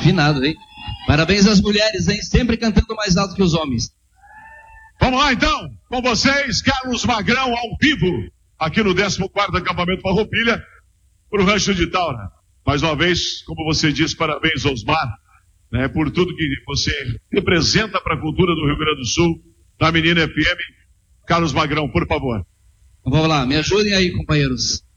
Afinado, hein? Parabéns às mulheres, hein? Sempre cantando mais alto que os homens. Vamos lá, então. Com vocês, Carlos Magrão, ao vivo, aqui no 14º Acampamento Farroupilha, para o Rancho de Taura. Mais uma vez, como você disse, parabéns, Osmar, né, por tudo que você representa para a cultura do Rio Grande do Sul, da Menina FM. Carlos Magrão, por favor. Vamos lá, me ajudem aí, companheiros.